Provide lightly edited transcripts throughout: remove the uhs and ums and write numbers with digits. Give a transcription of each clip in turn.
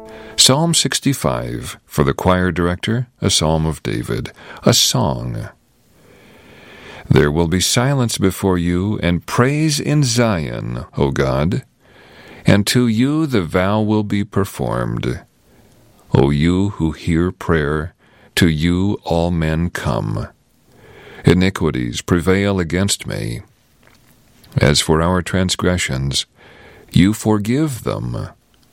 Psalm 65, for the choir director, a psalm of David, a song. There will be silence before you and praise in Zion, O God, and to you the vow will be performed. O you who hear prayer, to you all men come. Iniquities prevail against me. As for our transgressions, you forgive them.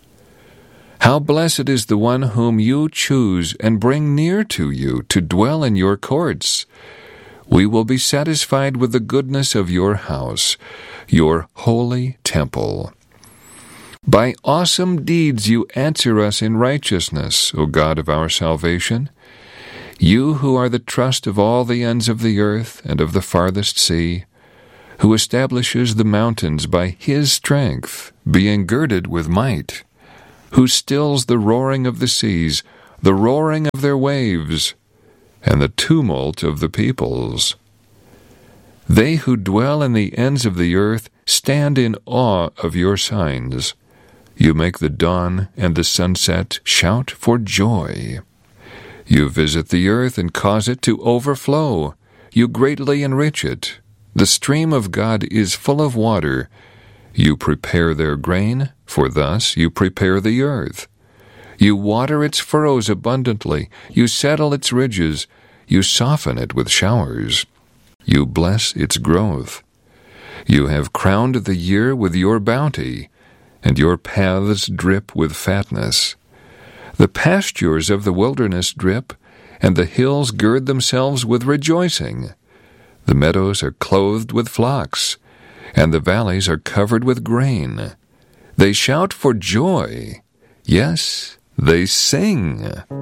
How blessed is the one whom you choose and bring near to you to dwell in your courts. We will be satisfied with the goodness of your house, your holy temple. By awesome deeds you answer us in righteousness, O God of our salvation. You who are the trust of all the ends of the earth and of the farthest sea, who establishes the mountains by his strength, being girded with might, who stills the roaring of the seas, the roaring of their waves, and the tumult of the peoples. They who dwell in the ends of the earth stand in awe of your signs. You make the dawn and the sunset shout for joy. You visit the earth and cause it to overflow. You greatly enrich it. The stream of God is full of water. You prepare their grain, for thus you prepare the earth. You water its furrows abundantly. You settle its ridges. You soften it with showers. You bless its growth. You have crowned the year with your bounty, and your paths drip with fatness. The pastures of the wilderness drip, and the hills gird themselves with rejoicing. The meadows are clothed with flocks, and the valleys are covered with grain. They shout for joy. Yes, they sing.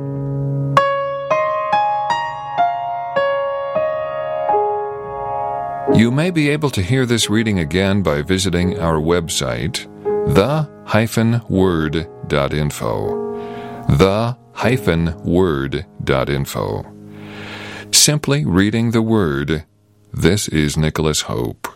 You may be able to hear this reading again by visiting our website, the-word.info. the-word.info. Simply reading the Word. This is Nicholas Hope.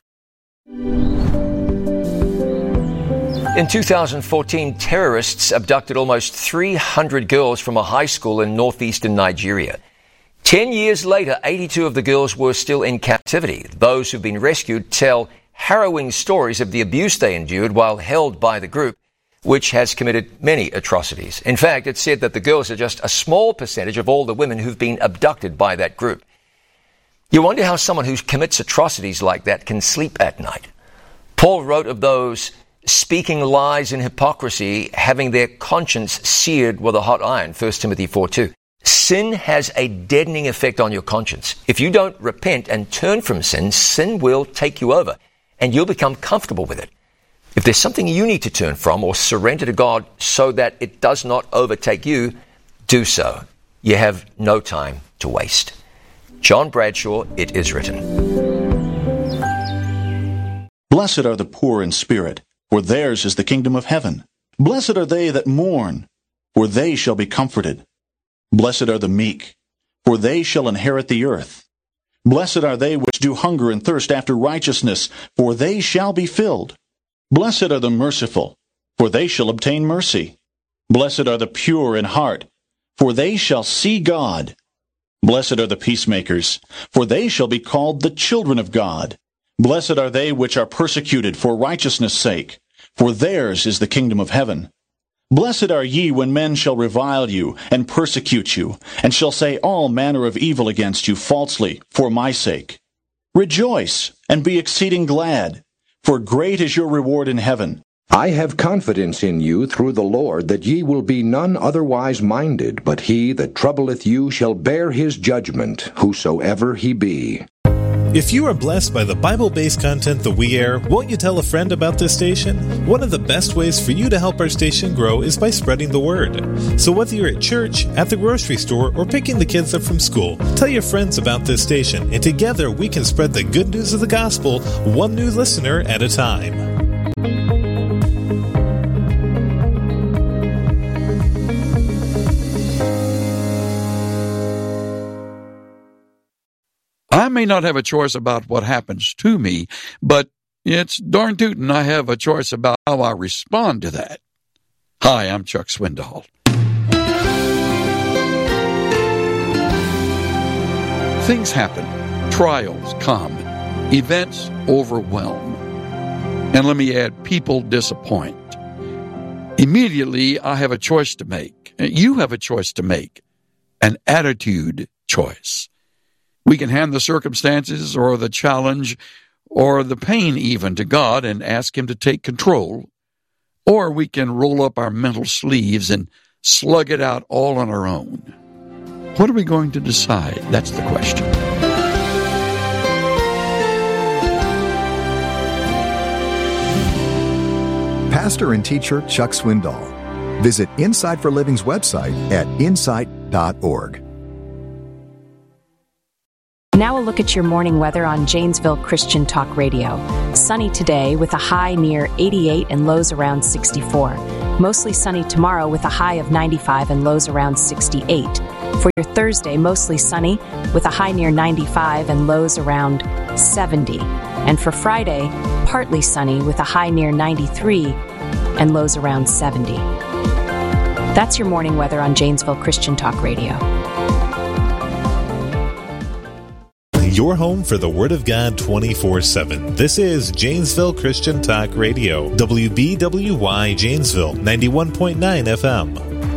In 2014, terrorists abducted almost 300 girls from a high school in northeastern Nigeria. 10 years later, 82 of the girls were still in captivity. Those who've been rescued tell harrowing stories of the abuse they endured while held by the group, which has committed many atrocities. In fact, it's said that the girls are just a small percentage of all the women who've been abducted by that group. You wonder how someone who commits atrocities like that can sleep at night. Paul wrote of those speaking lies and hypocrisy, having their conscience seared with a hot iron, 1 Timothy 4:2. Sin has a deadening effect on your conscience. If you don't repent and turn from sin, sin will take you over, and you'll become comfortable with it. If there's something you need to turn from or surrender to God so that it does not overtake you, do so. You have no time to waste. John Bradshaw, It Is Written. Blessed are the poor in spirit, for theirs is the kingdom of heaven. Blessed are they that mourn, for they shall be comforted. Blessed are the meek, for they shall inherit the earth. Blessed are they which do hunger and thirst after righteousness, for they shall be filled. Blessed are the merciful, for they shall obtain mercy. Blessed are the pure in heart, for they shall see God. Blessed are the peacemakers, for they shall be called the children of God. Blessed are they which are persecuted for righteousness' sake, for theirs is the kingdom of heaven. Blessed are ye when men shall revile you, and persecute you, and shall say all manner of evil against you falsely, for my sake. Rejoice, and be exceeding glad, for great is your reward in heaven. I have confidence in you through the Lord that ye will be none otherwise minded, but he that troubleth you shall bear his judgment, whosoever he be. If you are blessed by the Bible-based content that we air, won't you tell a friend about this station? One of the best ways for you to help our station grow is by spreading the word. So whether you're at church, at the grocery store, or picking the kids up from school, tell your friends about this station, and together we can spread the good news of the gospel, one new listener at a time. I may not have a choice about what happens to me, but it's darn tootin' I have a choice about how I respond to that. Hi, I'm Chuck Swindoll. Things happen. Trials come. Events overwhelm. And let me add, people disappoint. Immediately, I have a choice to make. You have a choice to make. An attitude choice. We can hand the circumstances or the challenge or the pain even to God and ask Him to take control. Or we can roll up our mental sleeves and slug it out all on our own. What are we going to decide? That's the question. Pastor and teacher Chuck Swindoll. Visit Insight for Living's website at insight.org. Now a look at your morning weather on Janesville Christian Talk Radio. Sunny today with a high near 88 and lows around 64. Mostly sunny tomorrow with a high of 95 and lows around 68. For your Thursday, mostly sunny with a high near 95 and lows around 70. And for Friday, partly sunny with a high near 93 and lows around 70. That's your morning weather on Janesville Christian Talk Radio. Your home for the Word of God 24/7. This is Janesville Christian Talk Radio. WBWY Janesville, 91.9 FM.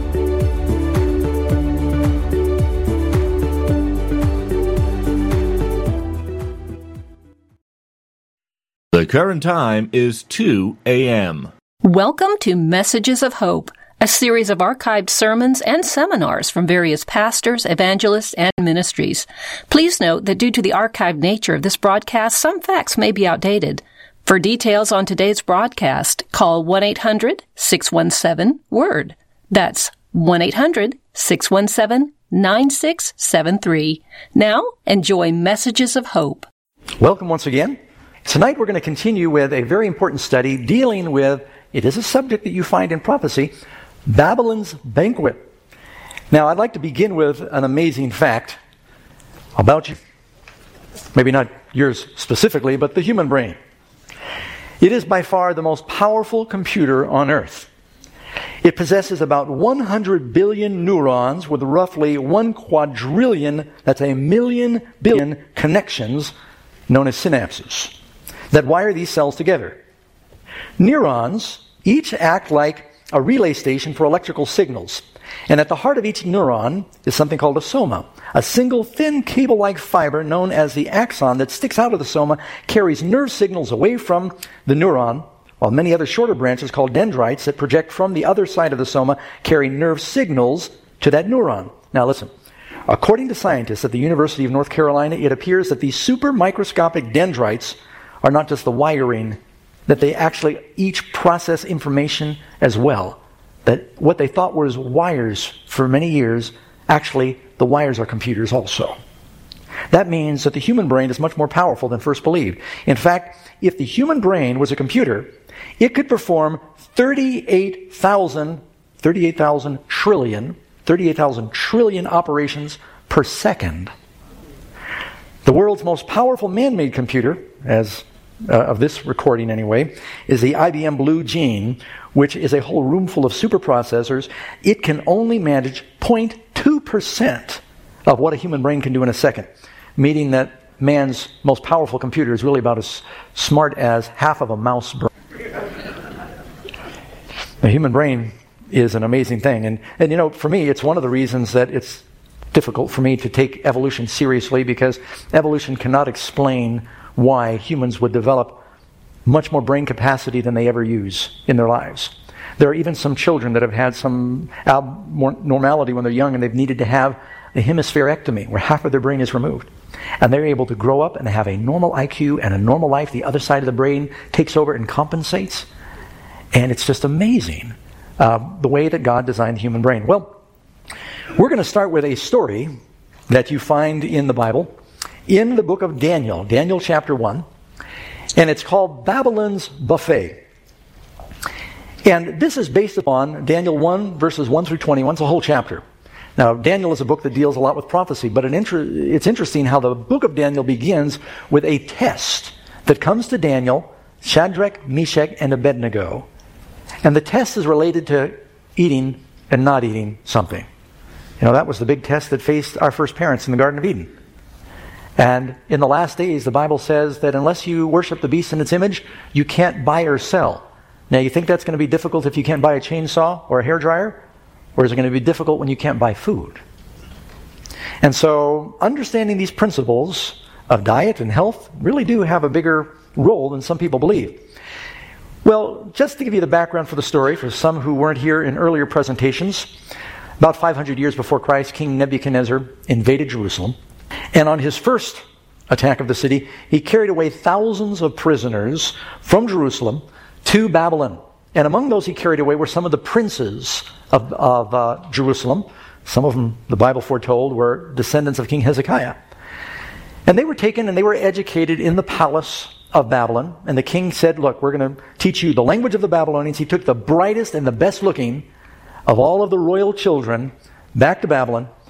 The current time is 2 a.m. Welcome to Messages of Hope, a series of archived sermons and seminars from various pastors, evangelists, and ministries. Please note that due to the archived nature of this broadcast, some facts may be outdated. For details on today's broadcast, call 1-800-617-WORD. That's 1-800-617-9673. Now, enjoy Messages of Hope. Welcome once again. Tonight we're going to continue with a very important study dealing with, it is a subject that you find in prophecy, Babylon's banquet. Now, I'd like to begin with an amazing fact about you. Maybe not yours specifically, but the human brain. It is by far the most powerful computer on earth. It possesses about 100 billion neurons with roughly 1 quadrillion, that's a million billion connections known as synapses that wire these cells together. Neurons each act like a relay station for electrical signals. And at the heart of each neuron is something called a soma. A single thin cable-like fiber known as the axon that sticks out of the soma carries nerve signals away from the neuron, while many other shorter branches called dendrites that project from the other side of the soma carry nerve signals to that neuron. Now listen, according to scientists at the University of North Carolina, it appears that these super microscopic dendrites are not just the wiring, that they actually each process information as well. That what they thought was wires for many years, actually the wires are computers also. That means that the human brain is much more powerful than first believed. In fact, if the human brain was a computer, it could perform 38,000 trillion operations per second. The world's most powerful man-made computer, as of this recording anyway, is the IBM Blue Gene, which is a whole room full of superprocessors. It can only manage 0.2% of what a human brain can do in a second, meaning that man's most powerful computer is really about as smart as half of a mouse brain. The human brain is an amazing thing. And you know, for me, it's one of the reasons that it's difficult for me to take evolution seriously, because evolution cannot explain why humans would develop much more brain capacity than they ever use in their lives. There are even some children that have had some abnormality when they're young, and they've needed to have a hemispherectomy where half of their brain is removed. And they're able to grow up and have a normal IQ and a normal life. The other side of the brain takes over and compensates. And it's just amazing the way that God designed the human brain. Well, we're going to start with a story that you find in the Bible, in the book of Daniel, Daniel chapter 1, and it's called Babylon's Buffet. And this is based upon Daniel 1, verses 1 through 21. It's a whole chapter. Now, Daniel is a book that deals a lot with prophecy, but it's interesting how the book of Daniel begins with a test that comes to Daniel, Shadrach, Meshach, and Abednego. And the test is related to eating and not eating something. You know, that was the big test that faced our first parents in the Garden of Eden. And in the last days, the Bible says that unless you worship the beast and its image, you can't buy or sell. Now, you think that's going to be difficult if you can't buy a chainsaw or a hairdryer? Or is it going to be difficult when you can't buy food? And so, understanding these principles of diet and health really do have a bigger role than some people believe. Well, just to give you the background for the story, for some who weren't here in earlier presentations, about 500 years before Christ, King Nebuchadnezzar invaded Jerusalem. And on his first attack of the city, he carried away thousands of prisoners from Jerusalem to Babylon. And among those he carried away were some of the princes of Jerusalem. Some of them, the Bible foretold, were descendants of King Hezekiah. And they were taken and they were educated in the palace of Babylon. And the king said, look, we're going to teach you the language of the Babylonians. He took the brightest and the best looking of all of the royal children back to Babylon.